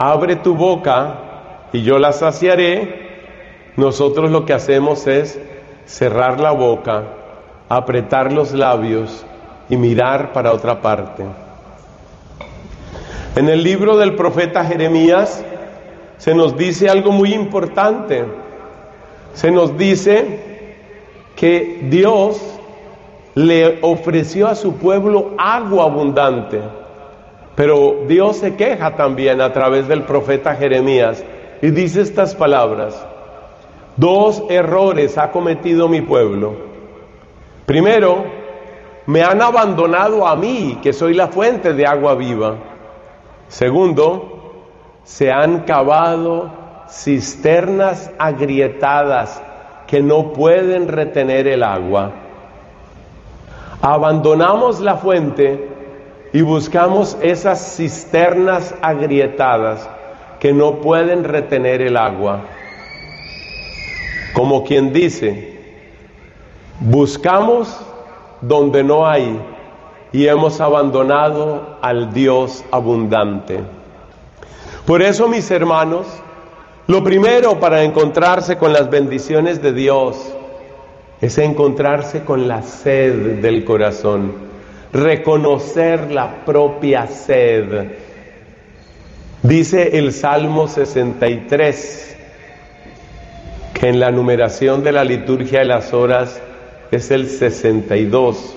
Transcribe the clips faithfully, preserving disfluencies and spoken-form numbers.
abre tu boca y yo la saciaré, nosotros lo que hacemos es cerrar la boca, apretar los labios y mirar para otra parte. En el libro del profeta Jeremías se nos dice algo muy importante. Se nos dice que Dios le ofreció a su pueblo agua abundante, pero Dios se queja también a través del profeta Jeremías y dice estas palabras: dos errores ha cometido mi pueblo. Primero, me han abandonado a mí, que soy la fuente de agua viva. Segundo, se han cavado cisternas agrietadas que no pueden retener el agua. Abandonamos la fuente y buscamos esas cisternas agrietadas que no pueden retener el agua. Como quien dice, buscamos donde no hay y hemos abandonado al Dios abundante. Por eso, mis hermanos, lo primero para encontrarse con las bendiciones de Dios es encontrarse con la sed del corazón, reconocer la propia sed. Dice el Salmo sesenta y tres, que en la numeración de la liturgia de las horas es el sesenta y dos.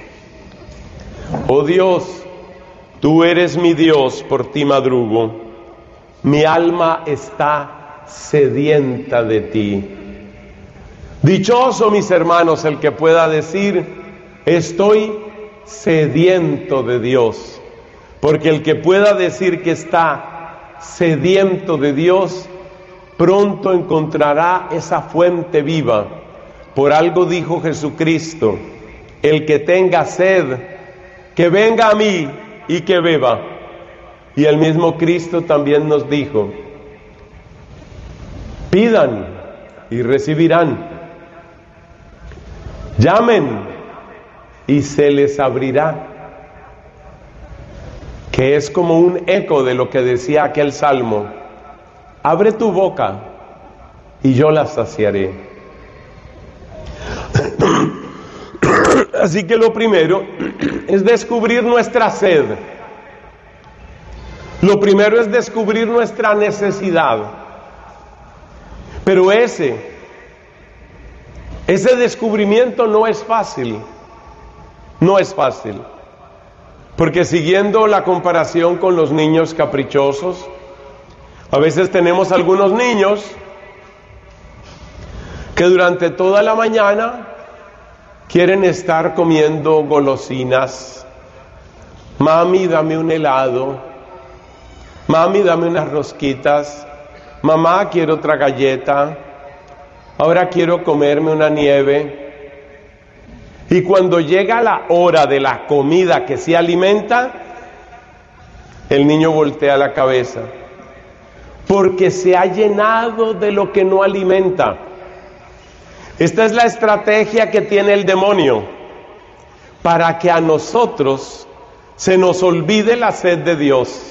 Oh Dios, tú eres mi Dios, por ti madrugo. Mi alma está sedienta de ti. Dichoso, mis hermanos, el que pueda decir: estoy sediento de Dios. Porque el que pueda decir que está sediento de Dios, pronto encontrará esa fuente viva. Por algo dijo Jesucristo: el que tenga sed, que venga a mí y que beba. Y el mismo Cristo también nos dijo: pidan y recibirán, llamen y se les abrirá. Que es como un eco de lo que decía aquel salmo: abre tu boca y yo la saciaré. Así que lo primero es descubrir nuestra sed. Lo primero es descubrir nuestra necesidad. Pero ese, ese descubrimiento no es fácil. No es fácil. Porque siguiendo la comparación con los niños caprichosos, a veces tenemos algunos niños que durante toda la mañana quieren estar comiendo golosinas. Mami, dame un helado. Mami, dame unas rosquitas. Mamá, quiero otra galleta. Ahora quiero comerme una nieve. Y cuando llega la hora de la comida que se alimenta, el niño voltea la cabeza, porque se ha llenado de lo que no alimenta. Esta es la estrategia que tiene el demonio, para que a nosotros se nos olvide la sed de Dios.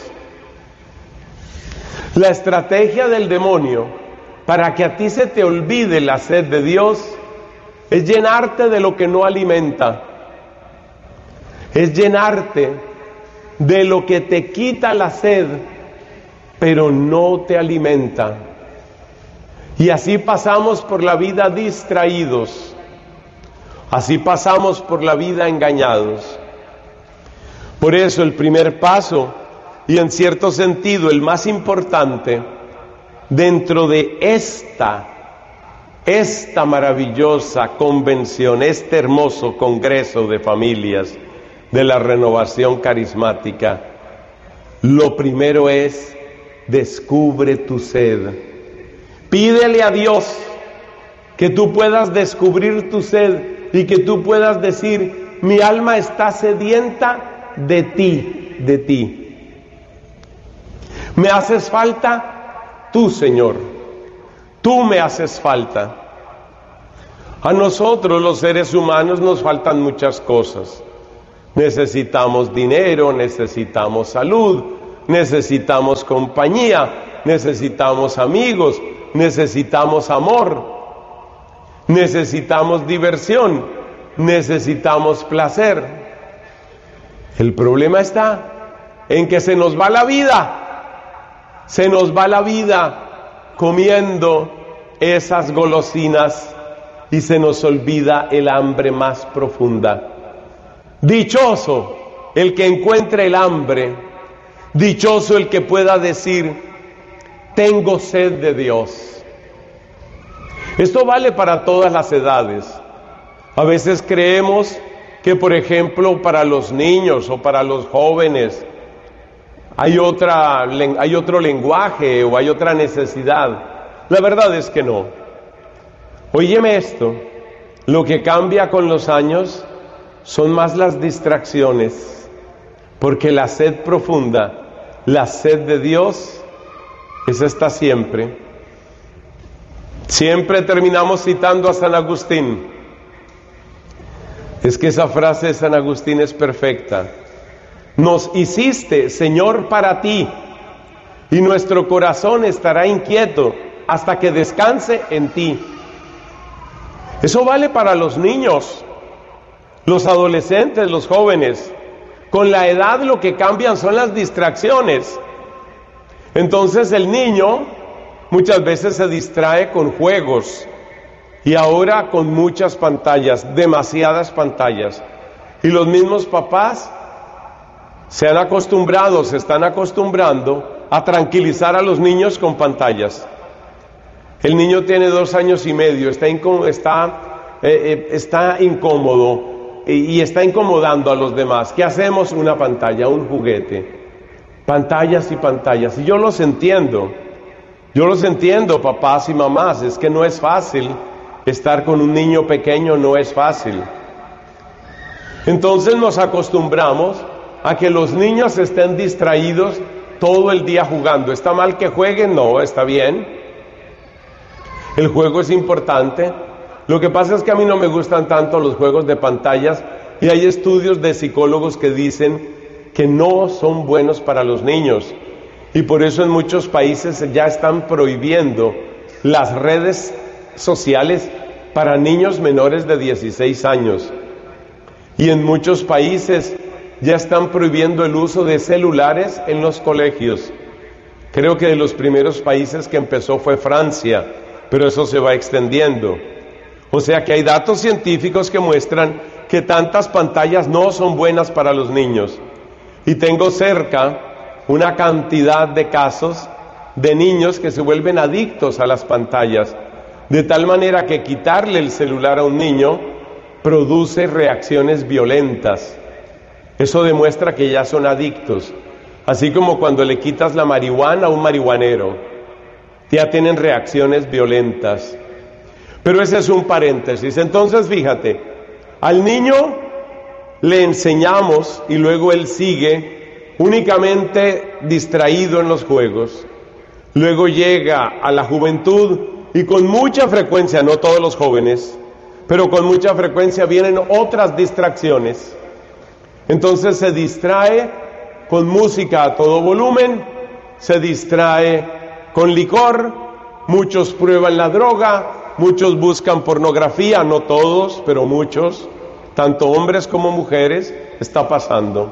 La estrategia del demonio, para que a ti se te olvide la sed de Dios, es llenarte de lo que no alimenta. Es llenarte de lo que te quita la sed, pero no te alimenta. Y así pasamos por la vida distraídos. Así pasamos por la vida engañados. Por eso el primer paso, y en cierto sentido el más importante, dentro de esta Esta maravillosa convención, este hermoso congreso de familias de la renovación carismática, lo primero es: descubre tu sed. Pídele a Dios que tú puedas descubrir tu sed y que tú puedas decir: mi alma está sedienta de ti, de ti. Me haces falta tú, Señor. Tú me haces falta. A nosotros, los seres humanos, nos faltan muchas cosas. Necesitamos dinero, necesitamos salud, necesitamos compañía, necesitamos amigos, necesitamos amor, necesitamos diversión, necesitamos placer. El problema está en que se nos va la vida, se nos va la vida comiendo esas golosinas y se nos olvida el hambre más profunda. Dichoso el que encuentre el hambre, dichoso el que pueda decir: tengo sed de Dios. Esto vale para todas las edades. A veces creemos que, por ejemplo, para los niños o para los jóvenes hay otra, hay otro lenguaje o hay otra necesidad. La verdad es que no. Óyeme esto, lo que cambia con los años son más las distracciones, porque la sed profunda, la sed de Dios, esa está siempre. Siempre terminamos citando a San Agustín. Es que esa frase de San Agustín es perfecta. Nos hiciste, Señor, para ti, y nuestro corazón estará inquieto hasta que descanse en ti. Eso vale para los niños, los adolescentes, los jóvenes. Con la edad lo que cambian son las distracciones. Entonces el niño muchas veces se distrae con juegos y ahora con muchas pantallas, demasiadas pantallas. Y los mismos papás se han acostumbrado, se están acostumbrando a tranquilizar a los niños con pantallas. El niño tiene dos años y medio, está, incó- está, eh, eh, está incómodo y, y está incomodando a los demás. ¿Qué hacemos? Una pantalla, un juguete. Pantallas y pantallas. Y yo los entiendo. Yo los entiendo, papás y mamás. Es que no es fácil. Estar con un niño pequeño no es fácil. Entonces nos acostumbramos a que los niños estén distraídos todo el día jugando. ¿Está mal que jueguen? No, está bien. El juego es importante. Lo que pasa es que a mí no me gustan tanto los juegos de pantallas, y hay estudios de psicólogos que dicen que no son buenos para los niños, y por eso en muchos países ya están prohibiendo las redes sociales para niños menores de dieciséis años, y en muchos países ya están prohibiendo el uso de celulares en los colegios. Creo que de los primeros países que empezó fue Francia, pero eso se va extendiendo. O sea que hay datos científicos que muestran que tantas pantallas no son buenas para los niños. Y tengo cerca una cantidad de casos de niños que se vuelven adictos a las pantallas, de tal manera que quitarle el celular a un niño produce reacciones violentas. Eso demuestra que ya son adictos. Así como cuando le quitas la marihuana a un marihuanero, ya tienen reacciones violentas. Pero ese es un paréntesis. Entonces fíjate, al niño le enseñamos y luego él sigue únicamente distraído en los juegos. Luego llega a la juventud y con mucha frecuencia, no todos los jóvenes, pero con mucha frecuencia vienen otras distracciones. Entonces se distrae con música a todo volumen, se distrae con licor, muchos prueban la droga, muchos buscan pornografía, no todos, pero muchos, tanto hombres como mujeres, está pasando.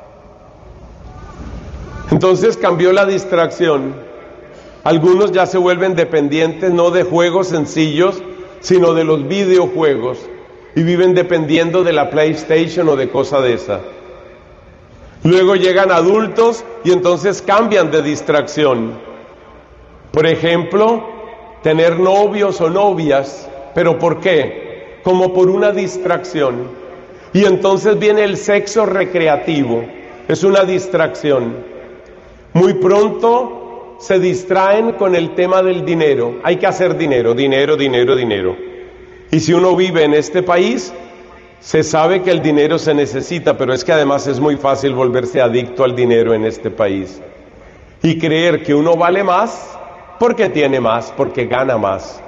Entonces cambió la distracción. Algunos ya se vuelven dependientes no de juegos sencillos, sino de los videojuegos, y viven dependiendo de la PlayStation o de cosa de esa. Luego llegan adultos y entonces cambian de distracción. Por ejemplo, tener novios o novias. ¿Pero por qué? Como por una distracción. Y entonces viene el sexo recreativo. Es una distracción. Muy pronto se distraen con el tema del dinero. Hay que hacer dinero, dinero, dinero, dinero. Y si uno vive en este país, se sabe que el dinero se necesita, pero es que además es muy fácil volverse adicto al dinero en este país. Y creer que uno vale más porque tiene más, porque gana más.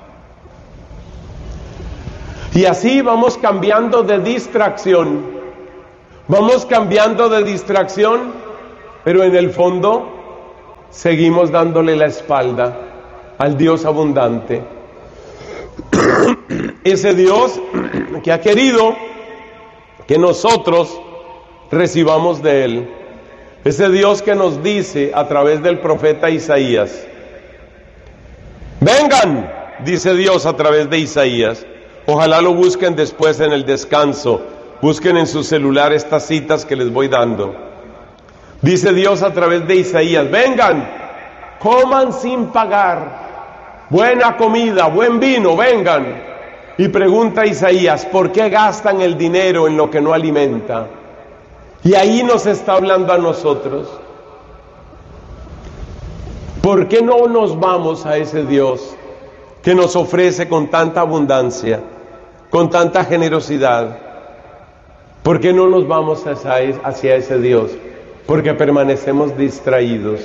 Y así vamos cambiando de distracción. Vamos cambiando de distracción pero en el fondo seguimos dándole la espalda al Dios abundante. Ese Dios que ha querido que nosotros recibamos de Él. Ese Dios que nos dice a través del profeta Isaías: vengan, dice Dios a través de Isaías. Ojalá lo busquen después en el descanso. Busquen en su celular estas citas que les voy dando. Dice Dios a través de Isaías: vengan, coman sin pagar, buena comida, buen vino, vengan. Y pregunta Isaías: ¿por qué gastan el dinero en lo que no alimenta? Y ahí nos está hablando a nosotros. ¿Por qué no nos vamos a ese Dios que nos ofrece con tanta abundancia, con tanta generosidad? ¿Por qué no nos vamos hacia, hacia ese Dios? Porque permanecemos distraídos.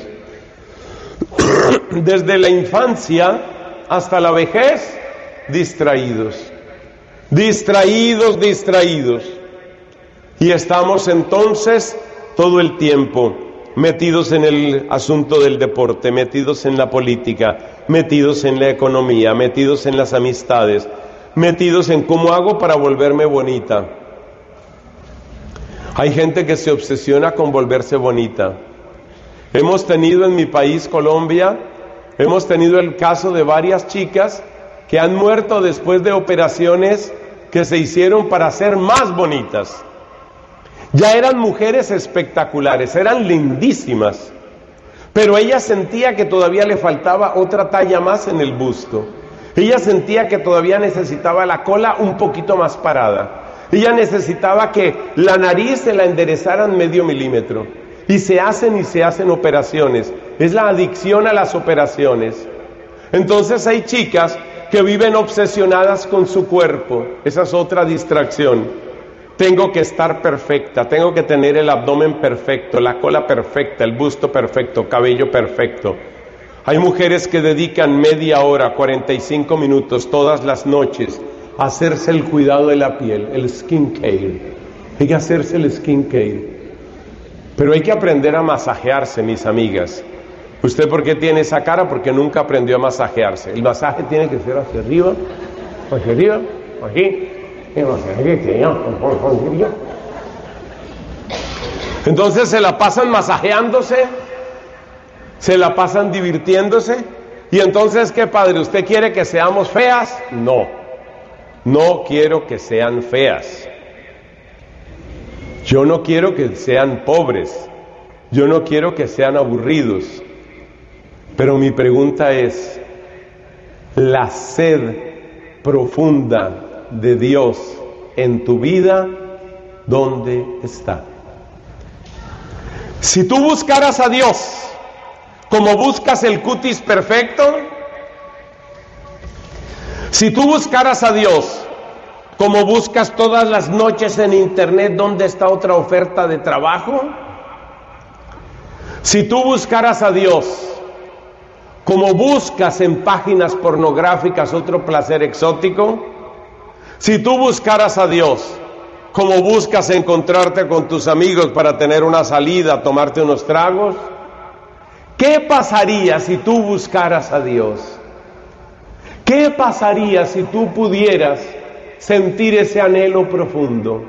Desde la infancia hasta la vejez, distraídos. Distraídos, distraídos. Y estamos entonces todo el tiempo metidos en el asunto del deporte, metidos en la política, metidos en la economía, metidos en las amistades, metidos en cómo hago para volverme bonita. Hay gente que se obsesiona con volverse bonita. Hemos tenido en mi país, Colombia, hemos tenido el caso de varias chicas que han muerto después de operaciones que se hicieron para ser más bonitas. Ya eran mujeres espectaculares, eran lindísimas, pero ella sentía que todavía le faltaba otra talla más en el busto. Ella sentía que todavía necesitaba la cola un poquito más parada. Ella necesitaba que la nariz se la enderezaran medio milímetro. Y se hacen y se hacen operaciones. Es la adicción a las operaciones. Entonces hay chicas que viven obsesionadas con su cuerpo. Esa es otra distracción. Tengo que estar perfecta, tengo que tener el abdomen perfecto, la cola perfecta, el busto perfecto, cabello perfecto. Hay mujeres que dedican media hora, cuarenta y cinco minutos todas las noches a hacerse el cuidado de la piel, el skin care. Hay que hacerse el skin care. Pero hay que aprender a masajearse, mis amigas. ¿Usted por qué tiene esa cara? Porque nunca aprendió a masajearse. El masaje tiene que ser hacia arriba, hacia arriba, aquí. Entonces se la pasan masajeándose, se la pasan divirtiéndose. Y entonces, ¿qué padre? ¿Usted quiere que seamos feas? No, no quiero que sean feas. Yo no quiero que sean pobres. Yo no quiero que sean aburridos. Pero mi pregunta es: la sed profunda de Dios en tu vida, ¿dónde está? Si tú buscaras a Dios como buscas el cutis perfecto, si tú buscaras a Dios como buscas todas las noches en internet dónde está otra oferta de trabajo, si tú buscaras a Dios como buscas en páginas pornográficas otro placer exótico, si tú buscaras a Dios como buscas encontrarte con tus amigos para tener una salida, tomarte unos tragos, ¿qué pasaría si tú buscaras a Dios? ¿Qué pasaría si tú pudieras sentir ese anhelo profundo?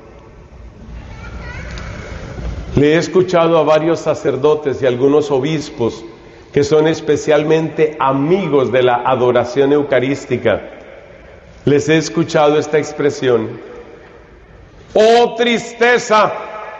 Le he escuchado a varios sacerdotes y algunos obispos que son especialmente amigos de la adoración eucarística. Les he escuchado esta expresión: ¡oh tristeza!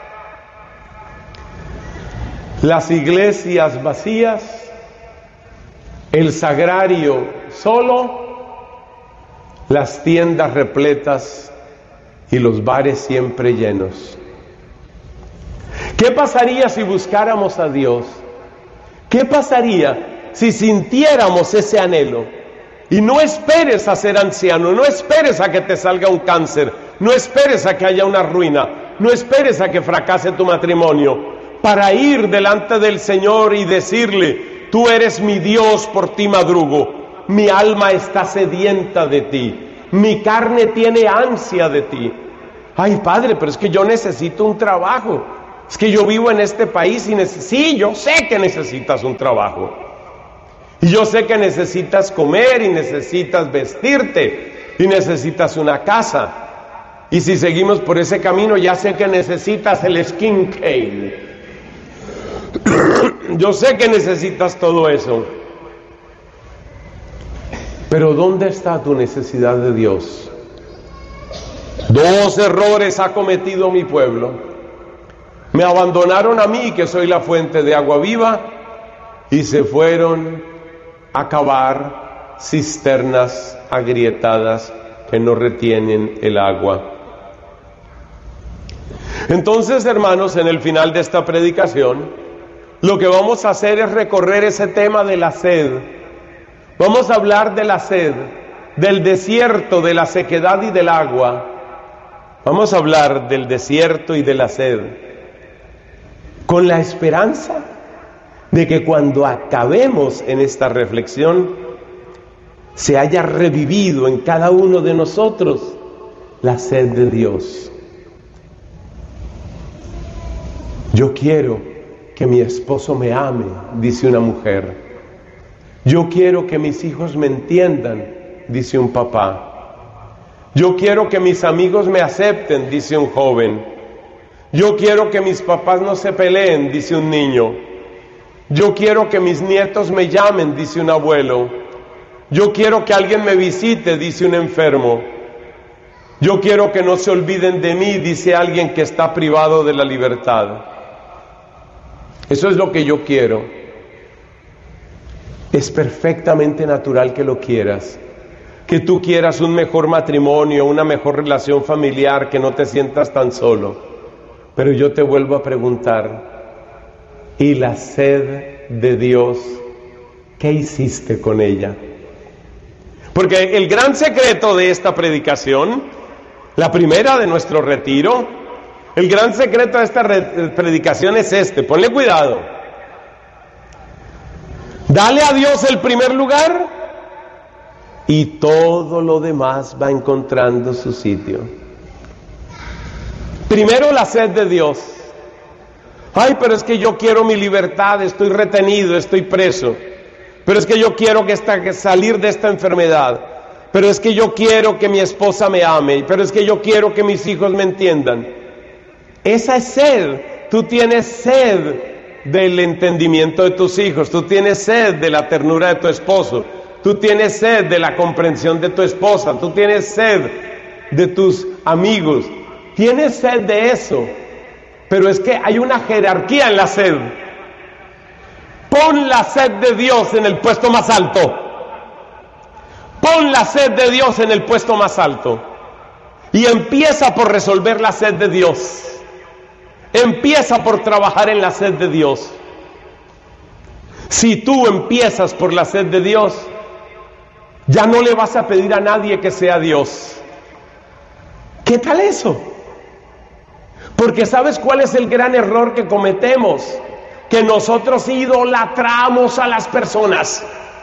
Las iglesias vacías, el sagrario solo, las tiendas repletas y los bares siempre llenos. ¿Qué pasaría si buscáramos a Dios? ¿Qué pasaría si sintiéramos ese anhelo? Y no esperes a ser anciano, no esperes a que te salga un cáncer, no esperes a que haya una ruina, no esperes a que fracase tu matrimonio, para ir delante del Señor y decirle: tú eres mi Dios, por ti madrugo, mi alma está sedienta de ti, mi carne tiene ansia de ti. Ay, Padre, pero es que yo necesito un trabajo. Es que yo vivo en este país y neces- sí, yo sé que necesitas un trabajo. Y yo sé que necesitas comer y necesitas vestirte y necesitas una casa. Y si seguimos por ese camino, ya sé que necesitas el skincare. Yo sé que necesitas todo eso. Pero ¿dónde está tu necesidad de Dios? Dos errores ha cometido mi pueblo. Me abandonaron a mí, que soy la fuente de agua viva, y se fueron a cavar cisternas agrietadas que no retienen el agua. Entonces, hermanos, en el final de esta predicación, lo que vamos a hacer es recorrer ese tema de la sed. Vamos a hablar de la sed, del desierto, de la sequedad y del agua. Vamos a hablar del desierto y de la sed, con la esperanza de que cuando acabemos en esta reflexión, se haya revivido en cada uno de nosotros la sed de Dios. Yo quiero que mi esposo me ame, dice una mujer. Yo quiero que mis hijos me entiendan, dice un papá. Yo quiero que mis amigos me acepten, dice un joven. Yo quiero que mis papás no se peleen, dice un niño. Yo quiero que mis nietos me llamen, dice un abuelo. Yo quiero que alguien me visite, dice un enfermo. Yo quiero que no se olviden de mí, dice alguien que está privado de la libertad. Eso es lo que yo quiero. Es perfectamente natural que lo quieras. Que tú quieras un mejor matrimonio, una mejor relación familiar, que no te sientas tan solo. Pero yo te vuelvo a preguntar, ¿y la sed de Dios, qué hiciste con ella? Porque el gran secreto de esta predicación, la primera de nuestro retiro, el gran secreto de esta predicación es este, ponle cuidado. Dale a Dios el primer lugar y todo lo demás va encontrando su sitio. Primero la sed de Dios. Ay, pero es que yo quiero mi libertad, estoy retenido, estoy preso. Pero es que yo quiero que, esta, que salir de esta enfermedad. Pero es que yo quiero que mi esposa me ame. Pero es que yo quiero que mis hijos me entiendan. Esa es sed. Tú tienes sed del entendimiento de tus hijos. Tú tienes sed de la ternura de tu esposo. Tú tienes sed de la comprensión de tu esposa. Tú tienes sed de tus amigos. Tienes sed de eso. Pero es que hay una jerarquía en la sed. Pon la sed de Dios en el puesto más alto. Pon la sed de Dios en el puesto más alto. Y empieza por resolver la sed de Dios. Empieza por trabajar en la sed de Dios. Si tú empiezas por la sed de Dios, ya no le vas a pedir a nadie que sea Dios. ¿Qué tal eso? Porque ¿sabes cuál es el gran error que cometemos? Que nosotros idolatramos a las personas.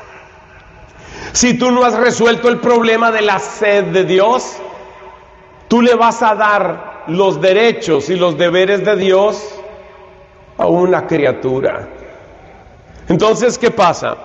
Si tú no has resuelto el problema de la sed de Dios, tú le vas a dar los derechos y los deberes de Dios a una criatura. Entonces, ¿qué pasa?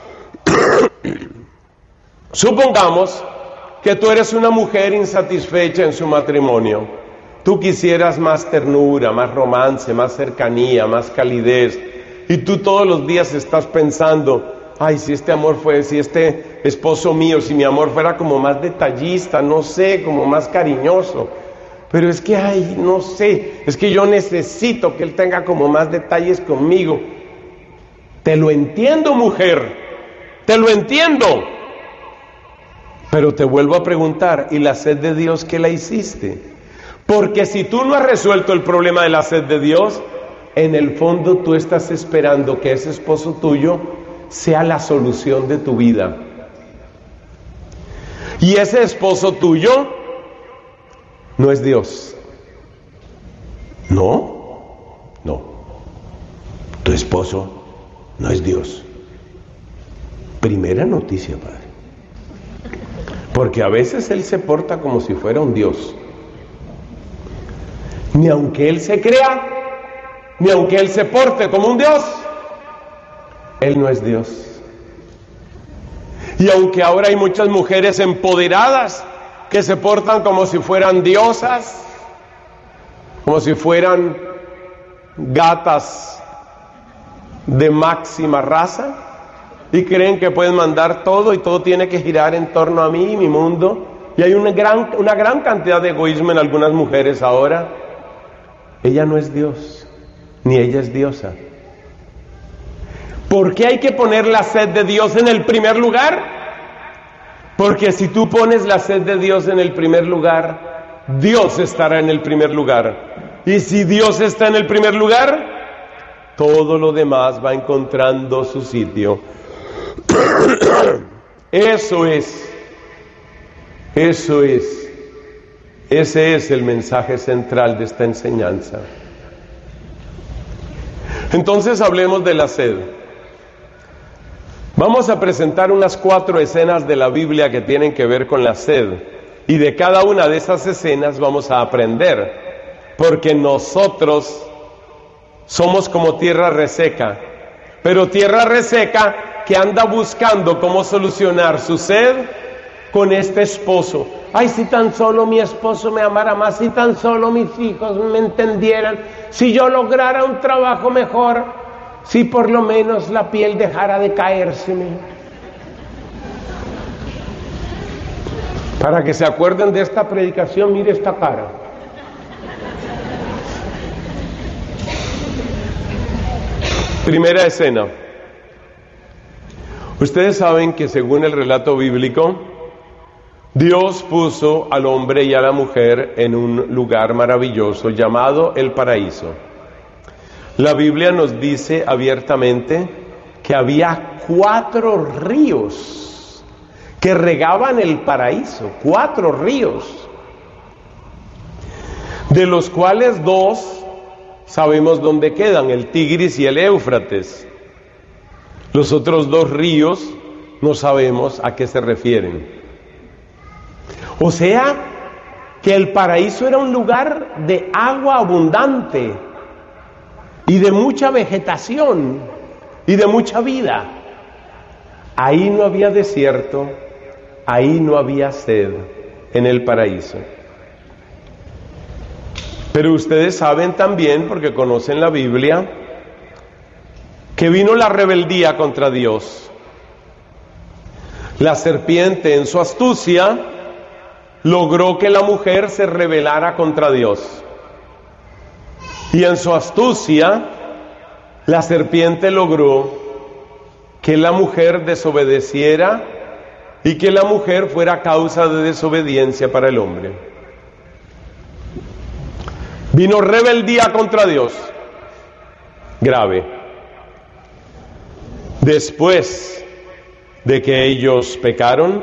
Supongamos que tú eres una mujer insatisfecha en su matrimonio. Tú quisieras más ternura, más romance, más cercanía, más calidez. Y tú todos los días estás pensando, ay, si este amor fue, si este esposo mío, si mi amor fuera como más detallista, no sé, como más cariñoso. Pero es que, ay, no sé, es que yo necesito que él tenga como más detalles conmigo. Te lo entiendo, mujer, te lo entiendo. Pero te vuelvo a preguntar, ¿y la sed de Dios qué la hiciste? Porque si tú no has resuelto el problema de la sed de Dios, en el fondo tú estás esperando que ese esposo tuyo sea la solución de tu vida. Y ese esposo tuyo no es Dios. ¿No? No. Tu esposo no es Dios. Primera noticia, padre. Porque a veces él se porta como si fuera un Dios. Ni aunque él se crea ni aunque Él se porte como un Dios, Él no es Dios. Y aunque ahora hay muchas mujeres empoderadas que se portan como si fueran diosas, como si fueran gatas de máxima raza, y creen que pueden mandar todo y todo tiene que girar en torno a mí y mi mundo, y hay una gran, una gran cantidad de egoísmo en algunas mujeres ahora. Ella no es Dios, ni ella es diosa. ¿Por qué hay que poner la sed de Dios en el primer lugar? Porque si tú pones la sed de Dios en el primer lugar, Dios estará en el primer lugar. Y si Dios está en el primer lugar, todo lo demás va encontrando su sitio. Eso es, eso es, ese es el mensaje central de esta enseñanza. Entonces hablemos de la sed. Vamos a presentar unas cuatro escenas de la Biblia que tienen que ver con la sed, y de cada una de esas escenas vamos a aprender, porque nosotros somos como tierra reseca, pero tierra reseca que anda buscando cómo solucionar su sed con este esposo. Ay, si tan solo mi esposo me amara más, si tan solo mis hijos me entendieran, si yo lograra un trabajo mejor, si por lo menos la piel dejara de caérseme. Para que se acuerden de esta predicación, mire esta cara. Primera escena. Ustedes saben que según el relato bíblico, Dios puso al hombre y a la mujer en un lugar maravilloso llamado el paraíso. La Biblia nos dice abiertamente que había cuatro ríos que regaban el paraíso, cuatro ríos, de los cuales dos sabemos dónde quedan, el Tigris y el Éufrates. Los otros dos ríos no sabemos a qué se refieren. O sea, que el paraíso era un lugar de agua abundante y de mucha vegetación y de mucha vida. Ahí no había desierto, ahí no había sed, en el paraíso. Pero ustedes saben también, porque conocen la Biblia, que vino la rebeldía contra Dios. La serpiente, en su astucia, logró que la mujer se rebelara contra Dios. Y en su astucia, la serpiente logró que la mujer desobedeciera y que la mujer fuera causa de desobediencia para el hombre. Vino rebeldía contra Dios, grave. Después de que ellos pecaron,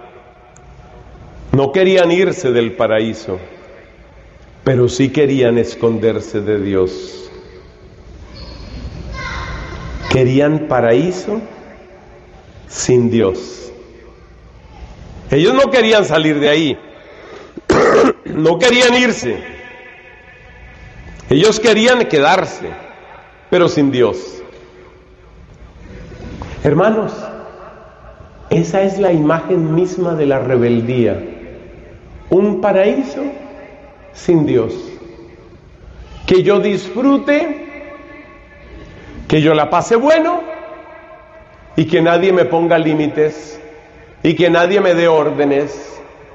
no querían irse del paraíso, pero sí querían esconderse de Dios. Querían paraíso sin Dios. Ellos no querían salir de ahí, no querían irse. Ellos querían quedarse, pero sin Dios. Hermanos, esa es la imagen misma de la rebeldía. Un paraíso sin Dios. Que yo disfrute, que yo la pase bueno y que nadie me ponga límites y que nadie me dé órdenes.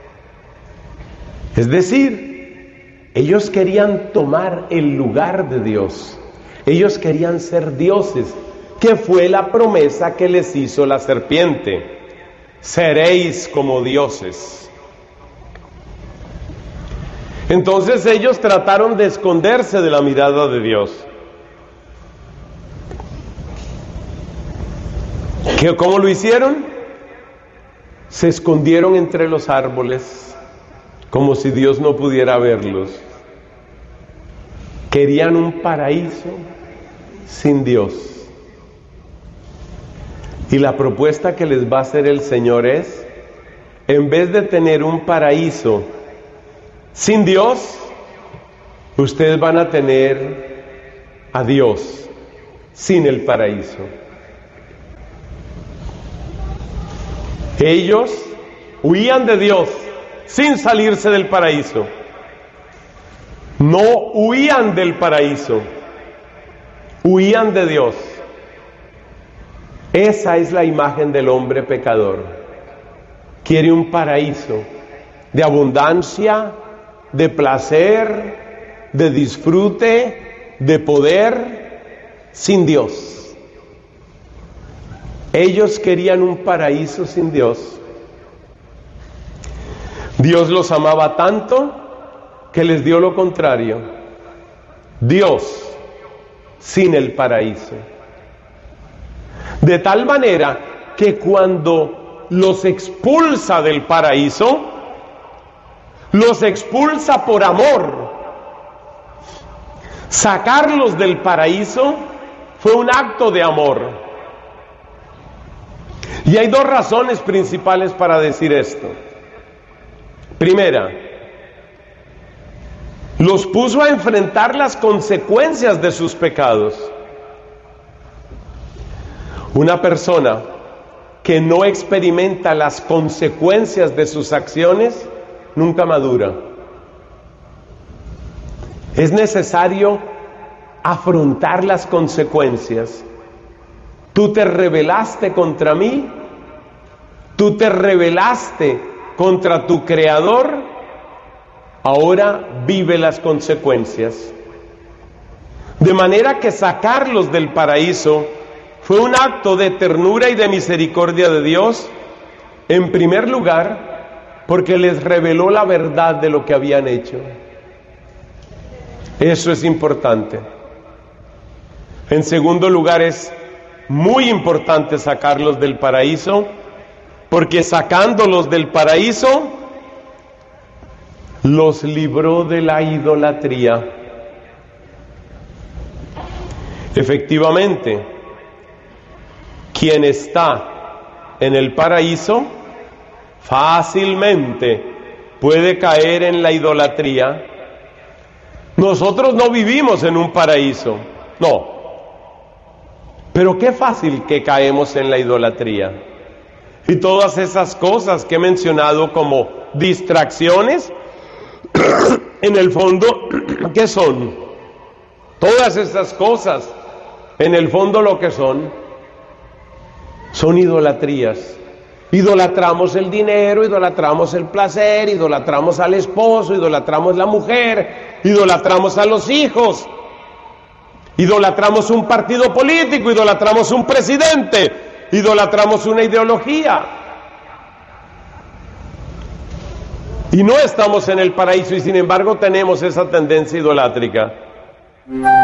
Es decir, ellos querían tomar el lugar de Dios. Ellos querían ser dioses, que fue la promesa que les hizo la serpiente. Seréis como dioses. Entonces ellos trataron de esconderse de la mirada de Dios. ¿Qué, cómo lo hicieron? Se escondieron entre los árboles, como si Dios no pudiera verlos. Querían un paraíso sin Dios. Y la propuesta que les va a hacer el Señor es, en vez de tener un paraíso sin Dios, ustedes van a tener a Dios sin el paraíso. Ellos huían de Dios sin salirse del paraíso. No huían del paraíso, huían de Dios. Esa es la imagen del hombre pecador. Quiere un paraíso de abundancia, de placer, de disfrute, de poder, sin Dios. Ellos querían un paraíso sin Dios. Dios los amaba tanto que les dio lo contrario. Dios sin el paraíso. De tal manera que cuando los expulsa del paraíso, los expulsa por amor. Sacarlos del paraíso fue un acto de amor. Y hay dos razones principales para decir esto. Primera, los puso a enfrentar las consecuencias de sus pecados. Una persona que no experimenta las consecuencias de sus acciones nunca madura. Es necesario afrontar las consecuencias. Tú te rebelaste contra mí, tú te rebelaste contra tu Creador, ahora vive las consecuencias. De manera que sacarlos del paraíso fue un acto de ternura y de misericordia de Dios, en primer lugar, porque les reveló la verdad de lo que habían hecho. Eso es importante. En segundo lugar, es muy importante sacarlos del paraíso, porque sacándolos del paraíso, los libró de la idolatría. Efectivamente, quien está en el paraíso fácilmente puede caer en la idolatría. Nosotros no vivimos en un paraíso, no. Pero qué fácil que caemos en la idolatría. Y todas esas cosas que he mencionado como distracciones, en el fondo, ¿qué son? Todas esas cosas, en el fondo lo que son, son idolatrías. Idolatramos el dinero, idolatramos el placer, idolatramos al esposo, idolatramos la mujer, idolatramos a los hijos, idolatramos un partido político, idolatramos un presidente, idolatramos una ideología. Y no estamos en el paraíso y sin embargo tenemos esa tendencia idolátrica.